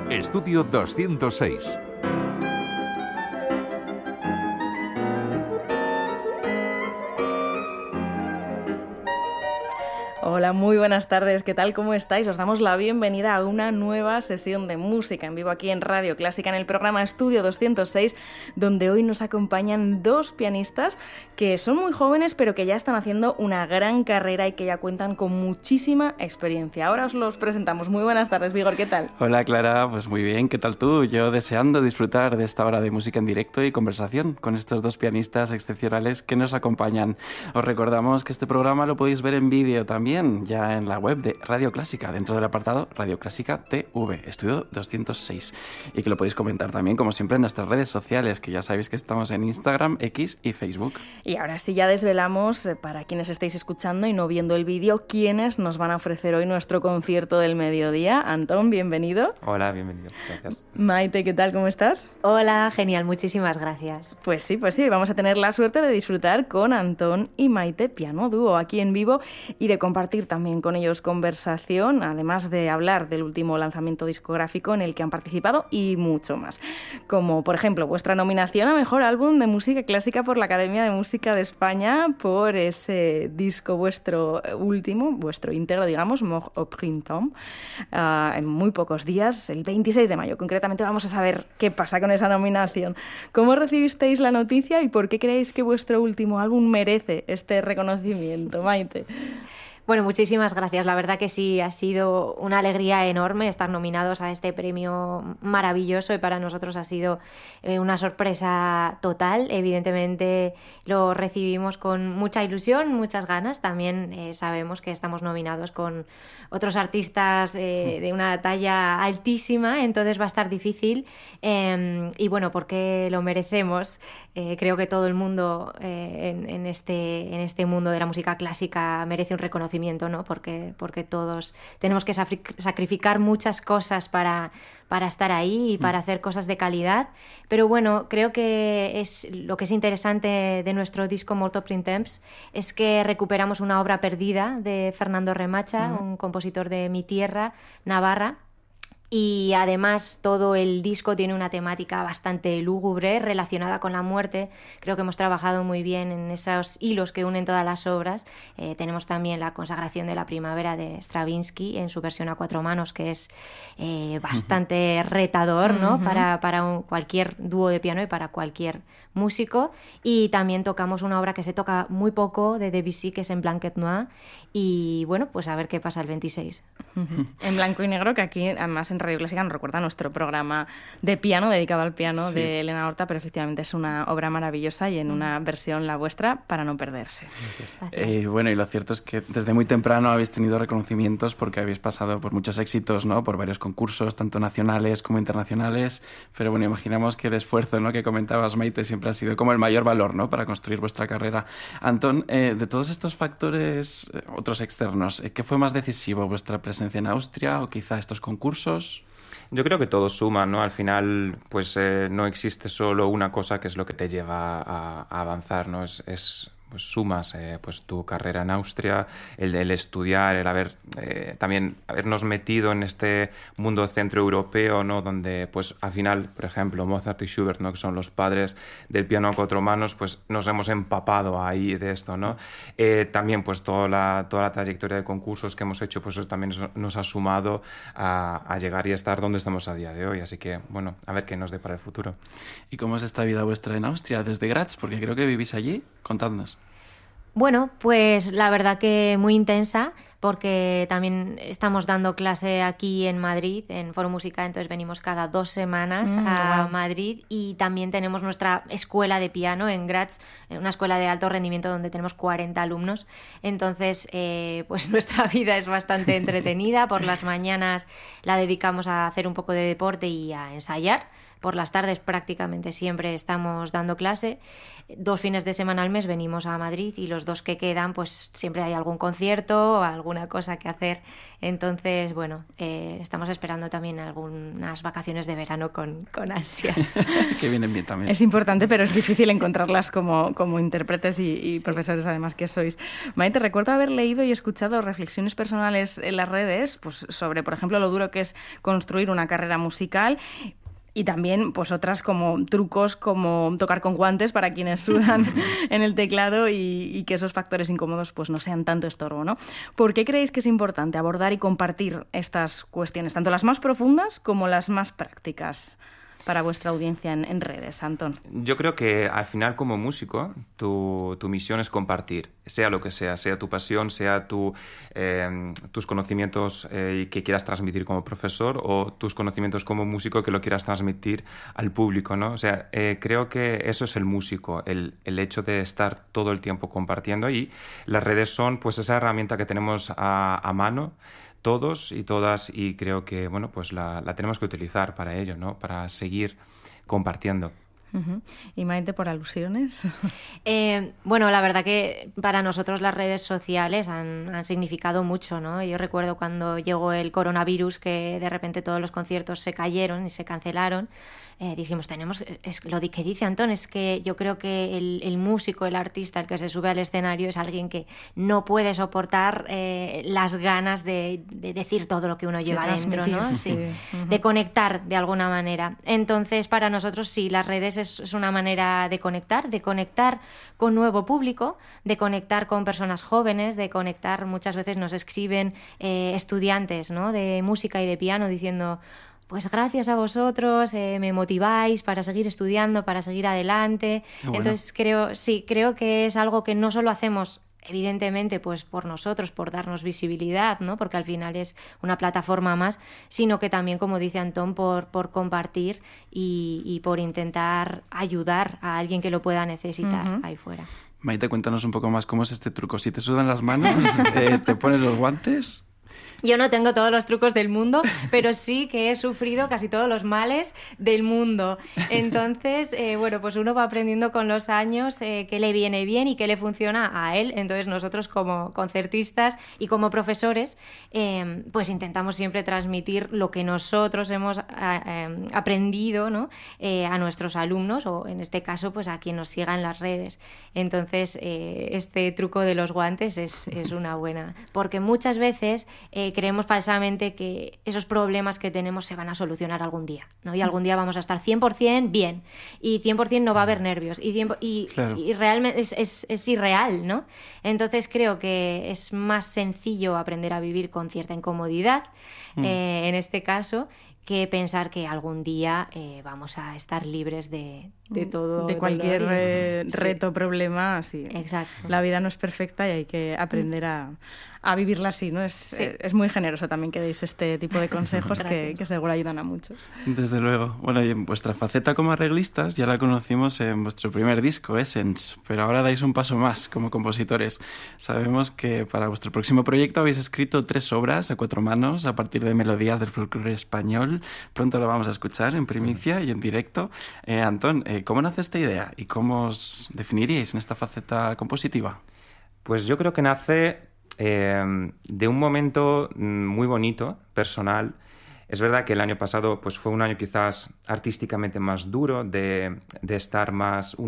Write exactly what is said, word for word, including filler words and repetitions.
Estudio doscientos seis. Hola, muy buenas tardes, ¿qué tal? ¿Cómo estáis? Os damos la bienvenida a una nueva sesión de música en vivo aquí en Radio Clásica, en el programa Estudio doscientos seis, donde hoy nos acompañan dos pianistas que son muy jóvenes, pero que ya están haciendo una gran carrera y que ya cuentan con muchísima experiencia. Ahora os los presentamos. Muy buenas tardes, Vigor, ¿qué tal? Hola, Clara, pues muy bien, ¿qué tal tú? Yo deseando disfrutar de esta hora de música en directo y conversación con estos dos pianistas excepcionales que nos acompañan. Os recordamos que este programa lo podéis ver en vídeo también, ya en la web de Radio Clásica, dentro del apartado Radio Clásica T V, Estudio doscientos seis, y que lo podéis comentar también, como siempre, en nuestras redes sociales, que ya sabéis que estamos en Instagram, X y Facebook. Y ahora sí ya desvelamos, para quienes estáis escuchando y no viendo el vídeo, quiénes nos van a ofrecer hoy nuestro concierto del mediodía. Antón, bienvenido. Hola, bienvenido, gracias. Maite, ¿qué tal? ¿Cómo estás? Hola, genial, muchísimas gracias. Pues sí, pues sí, vamos a tener la suerte de disfrutar con Antón y Maite, piano dúo, aquí en vivo, y de compartir también con ellos conversación, además de hablar del último lanzamiento discográfico en el que han participado y mucho más. Como, por ejemplo, vuestra nominación a Mejor Álbum de Música Clásica por la Academia de Música de España por ese disco vuestro último, vuestro íntegro, digamos, Mort au Printemps, uh, en muy pocos días, el veintiséis de mayo. Concretamente vamos a saber qué pasa con esa nominación. ¿Cómo recibisteis la noticia y por qué creéis que vuestro último álbum merece este reconocimiento, Maite? Bueno, muchísimas gracias. La verdad que sí, ha sido una alegría enorme estar nominados a este premio maravilloso y para nosotros ha sido eh, una sorpresa total. Evidentemente lo recibimos con mucha ilusión, muchas ganas. También eh, sabemos que estamos nominados con otros artistas eh, de una talla altísima, entonces va a estar difícil. Eh, y bueno, porque lo merecemos. Eh, creo que todo el mundo eh, en, en, este, en este mundo de la música clásica merece un reconocimiento, ¿no? Porque, porque todos tenemos que sacrificar muchas cosas para, para estar ahí y para hacer cosas de calidad. Pero bueno, creo que es lo que es interesante de nuestro disco Mort au Printemps es que recuperamos una obra perdida de Fernando Remacha, uh-huh. un compositor de mi tierra, Navarra. Y además todo el disco tiene una temática bastante lúgubre relacionada con la muerte. Creo que hemos trabajado muy bien en esos hilos que unen todas las obras. Eh, tenemos también la consagración de la primavera de Stravinsky en su versión a cuatro manos, que es eh, bastante uh-huh. retador, ¿no? Uh-huh. para, para un, cualquier dúo de piano y para cualquier músico. Y también tocamos una obra que se toca muy poco de Debussy, que es en Blanquet Noir. Y bueno, pues a ver qué pasa el veintiséis. Uh-huh. En blanco y negro, que aquí además en Radio Clásica nos recuerda nuestro programa de piano, dedicado al piano, sí. de Elena Horta, pero efectivamente es una obra maravillosa y en una versión la vuestra para no perderse. Eh, bueno, y lo cierto es que desde muy temprano habéis tenido reconocimientos porque habéis pasado por muchos éxitos, ¿no? Por varios concursos, tanto nacionales como internacionales, pero bueno, imaginamos que el esfuerzo, ¿no? que comentabas, Maite, siempre ha sido como el mayor valor, ¿no? para construir vuestra carrera. Antón, eh, de todos estos factores, eh, otros externos, eh, ¿qué fue más decisivo? ¿Vuestra presencia en Austria o quizá estos concursos? Yo creo que todo suma, ¿no? Al final, pues eh, no existe solo una cosa que es lo que te lleva a, a avanzar, ¿no? Es, es pues sumas eh, pues tu carrera en Austria, el, el estudiar, el haber eh, también habernos metido en este mundo centroeuropeo, ¿no? Donde pues al final, por ejemplo, Mozart y Schubert, ¿no? que son los padres del piano a cuatro manos, pues nos hemos empapado ahí de esto, ¿no? Eh, también pues toda la, toda la trayectoria de concursos que hemos hecho, pues eso también nos ha sumado a, a llegar y a estar donde estamos a día de hoy, así que bueno, a ver qué nos depara el futuro. ¿Y cómo es esta vida vuestra en Austria desde Graz? Porque creo que vivís allí, contadnos. Bueno, pues la verdad que muy intensa, porque también estamos dando clase aquí en Madrid, en Foro Música, entonces venimos cada dos semanas mm, a wow. Madrid, y también tenemos nuestra escuela de piano en Graz, una escuela de alto rendimiento donde tenemos cuarenta alumnos, entonces eh, pues nuestra vida es bastante entretenida. Por las mañanas la dedicamos a hacer un poco de deporte y a ensayar, por las tardes prácticamente siempre estamos dando clase. Dos fines de semana al mes venimos a Madrid y los dos que quedan pues siempre hay algún concierto o alguna cosa que hacer. Entonces, bueno, eh, estamos esperando también algunas vacaciones de verano con, con ansias. Que vienen bien también. Es importante, pero es difícil encontrarlas como, como intérpretes y, y sí. profesores además que sois. Maite, recuerdo haber leído y escuchado reflexiones personales en las redes pues, sobre, por ejemplo, lo duro que es construir una carrera musical. Y también pues otras como trucos como tocar con guantes para quienes sudan en el teclado y, y que esos factores incómodos pues no sean tanto estorbo, ¿no? ¿Por qué creéis que es importante abordar y compartir estas cuestiones, tanto las más profundas como las más prácticas, para vuestra audiencia en, en redes, Antón? Yo creo que al final como músico tu, tu misión es compartir, sea lo que sea, sea tu pasión, sea tu, eh, tus conocimientos eh, que quieras transmitir como profesor o tus conocimientos como músico que lo quieras transmitir al público, ¿no? O sea, eh, creo que eso es el músico, el, el hecho de estar todo el tiempo compartiendo y las redes son pues esa herramienta que tenemos a, a mano todos y todas y creo que bueno pues la, la tenemos que utilizar para ello, ¿no? Para seguir compartiendo. Uh-huh. ¿Y Maite, por alusiones? Eh, bueno, la verdad que para nosotros las redes sociales han, han significado mucho, ¿no? Yo recuerdo cuando llegó el coronavirus que de repente todos los conciertos se cayeron y se cancelaron. Eh, dijimos, tenemos, es, lo que dice Antón es que yo creo que el, el músico, el artista, el que se sube al escenario es alguien que no puede soportar eh, las ganas de, de decir todo lo que uno lleva de dentro, ¿no? Sí. Sí. Uh-huh. De conectar de alguna manera. Entonces, para nosotros sí, las redes es, es una manera de conectar, de conectar con nuevo público, de conectar con personas jóvenes, de conectar, muchas veces nos escriben eh, estudiantes, ¿no? De música y de piano diciendo, pues gracias a vosotros, eh, me motiváis para seguir estudiando, para seguir adelante. Bueno. Entonces creo, sí, creo que es algo que no solo hacemos evidentemente pues por nosotros, por darnos visibilidad, ¿no? Porque al final es una plataforma más, sino que también, como dice Antón, por, por compartir y, y por intentar ayudar a alguien que lo pueda necesitar uh-huh. ahí fuera. Maite, cuéntanos un poco más cómo es este truco. Si te sudan las manos, eh, ¿te pones los guantes? Yo no tengo todos los trucos del mundo, pero sí que he sufrido casi todos los males del mundo. Entonces, eh, bueno, pues uno va aprendiendo con los años eh, qué le viene bien y qué le funciona a él. Entonces nosotros como concertistas y como profesores, eh, pues intentamos siempre transmitir lo que nosotros hemos eh, aprendido, ¿no? eh, a nuestros alumnos o en este caso pues a quien nos siga en las redes. Entonces, eh, este truco de los guantes es, es una buena, porque muchas veces Eh, creemos falsamente que esos problemas que tenemos se van a solucionar algún día, ¿no? Y algún día vamos a estar cien por ciento bien y cien por ciento no va a haber nervios y, cien por ciento, y, claro. y realmente es, es, es irreal, ¿no? Entonces creo que es más sencillo aprender a vivir con cierta incomodidad, mm. eh, en este caso, que pensar que algún día eh, vamos a estar libres de, de todo. De cualquier eh, reto, sí. problema, sí. Exacto. La vida no es perfecta y hay que aprender a, a vivirla así, ¿no? Es, sí. es muy generoso también que deis este tipo de consejos que, que seguro ayudan a muchos. Desde luego. Bueno, y en vuestra faceta como arreglistas ya la conocimos en vuestro primer disco, Essence, pero ahora dais un paso más como compositores. Sabemos que para vuestro próximo proyecto habéis escrito tres obras a cuatro manos a partir de melodías del folclore español. Pronto lo vamos a escuchar en primicia y en directo. Eh, Antón, eh, ¿cómo nace esta idea y cómo os definiríais en esta faceta compositiva? Pues yo creo que nace eh, de un momento muy bonito, personal. Es verdad que el año pasado pues, fue un año quizás artísticamente más duro, de, de estar más